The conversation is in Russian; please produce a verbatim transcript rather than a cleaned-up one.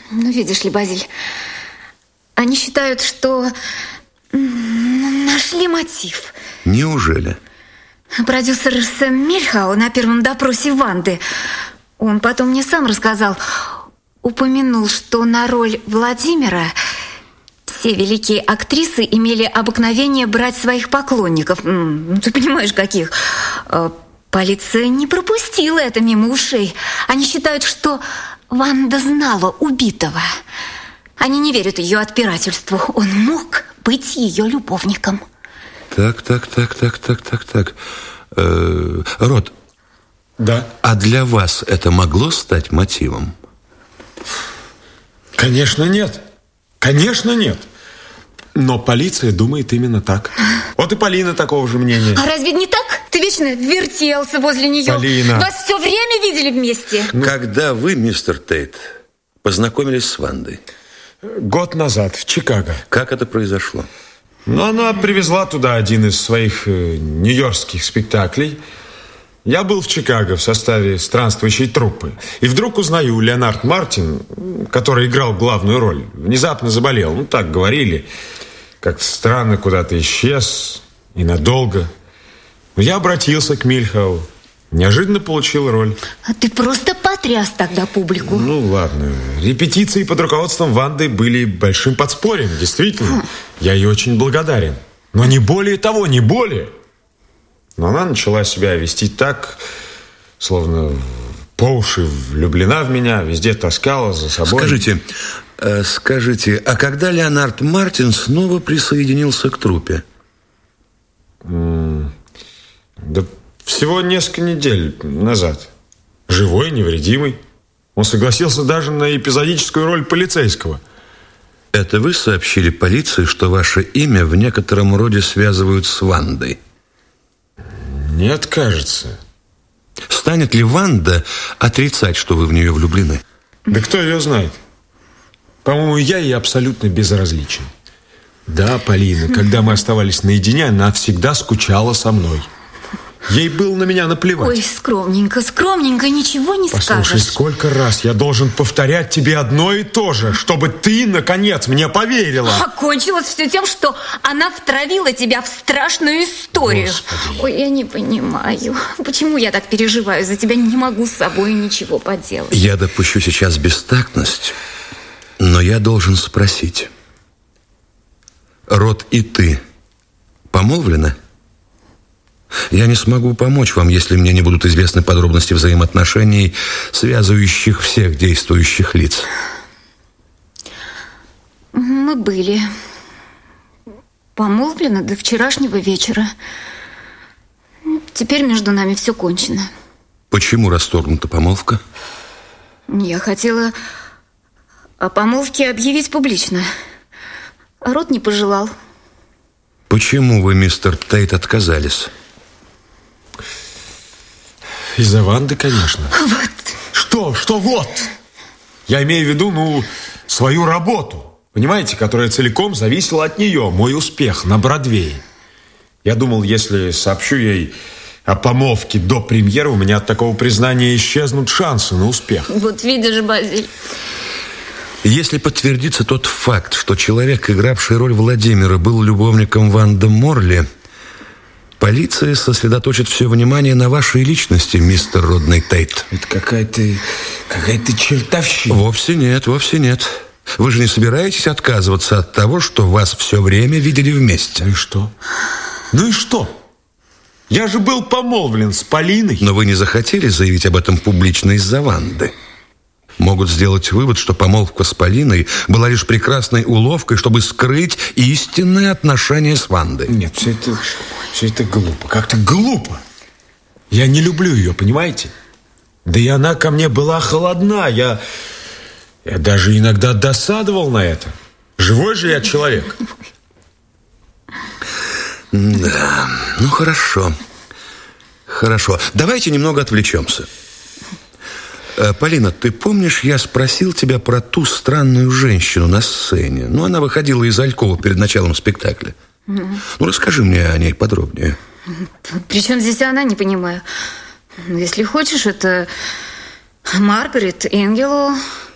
Ну, видишь ли, Базиль, они считают, что нашли мотив. Неужели? Продюсер Сэм Мильхау на первом допросе Ванды, он потом мне сам рассказал, упомянул, что на роль Владимира все великие актрисы имели обыкновение брать своих поклонников. Ну, ты понимаешь, каких. Полиция не пропустила это мимо ушей. Они считают, что Ванда знала убитого. Они не верят ее отпирательству. Он мог быть ее любовником. Так, так, так, так, так, так, так. Э, Род. Да. А для вас это могло стать мотивом? Конечно, нет. Конечно, нет. Но полиция думает именно так. Вот и Полина такого же мнения. А разве не так? Ты вечно вертелся возле нее. Полина. Вас все время видели вместе. Ну... Когда вы, мистер Тейт, познакомились с Вандой? Год назад, в Чикаго. Как это произошло? Ну, она привезла туда один из своих э, нью-йоркских спектаклей. Я был в Чикаго в составе странствующей труппы. И вдруг узнаю, Леонард Мартин, который играл главную роль, внезапно заболел. Ну, так говорили. Как-то странно куда-то исчез. И надолго. Я обратился к Мильхау. Неожиданно получил роль. А ты просто потряс тогда публику. Ну, ладно. Репетиции под руководством Ванды были большим подспорьем. Действительно. Хм. Я ей очень благодарен. Но не более того, не более. Но она начала себя вести так, словно по уши влюблена в меня, везде таскала за собой. Скажите, э, скажите, а когда Леонард Мартин снова присоединился к труппе? М- да всего несколько недель назад. Живой, невредимый. Он согласился даже на эпизодическую роль полицейского. Это вы сообщили полиции, что ваше имя в некотором роде связывают с Вандой? Нет, кажется. Станет ли Ванда отрицать, что вы в нее влюблены? Да кто ее знает? По-моему, я ей абсолютно безразличен. Да, Полина, когда мы оставались наедине, она всегда скучала со мной. Ей было на меня наплевать. Ой, скромненько, скромненько, ничего не Послушай, скажешь. Послушай, сколько раз я должен повторять тебе одно и то же, чтобы ты, наконец, мне поверила. Окончилось все тем, что она втравила тебя в страшную историю. Господи. Ой, я не понимаю, почему я так переживаю за тебя, не могу с собой ничего поделать. Я допущу сейчас бестактность, но я должен спросить. Род и ты помолвлены? Я не смогу помочь вам, если мне не будут известны подробности взаимоотношений, связывающих всех действующих лиц. Мы были помолвлены до вчерашнего вечера. Теперь между нами все кончено. Почему расторгнута помолвка? Я хотела о помолвке объявить публично. А Род не пожелал. Почему вы, мистер Тейт, отказались? Из-за Ванды, конечно. Вот. Что? Что вот? Я имею в виду, ну, свою работу. Понимаете, которая целиком зависела от нее. Мой успех на Бродвее. Я думал, если сообщу ей о помолвке до премьеры, у меня от такого признания исчезнут шансы на успех. Вот видишь, Базиль. Если подтвердится тот факт, что человек, игравший роль Владимира, был любовником Ванды Морли, полиция сосредоточит все внимание на вашей личности, мистер Родней Тейт. Это какая-то какая-то чертовщина. Вовсе нет, вовсе нет. Вы же не собираетесь отказываться от того, что вас все время видели вместе? Ну и что? Ну и что? Я же был помолвлен с Полиной. Но вы не захотели заявить об этом публично из-за Ванды. Могут сделать вывод, что помолвка с Полиной была лишь прекрасной уловкой, чтобы скрыть истинные отношения с Вандой. Нет, все это, все это глупо. Как-то глупо. Я не люблю ее, понимаете? Да и она ко мне была холодна. Я, я даже иногда досадовал на это. Живой же я человек. Да, ну хорошо. Хорошо. Давайте немного отвлечемся. Полина, ты помнишь, я спросил тебя про ту странную женщину на сцене? Ну, она выходила из алькова перед началом спектакля. Mm. Ну, расскажи мне о ней подробнее. При чем здесь она, не понимаю. Если хочешь, это Маргарет Энджелоу.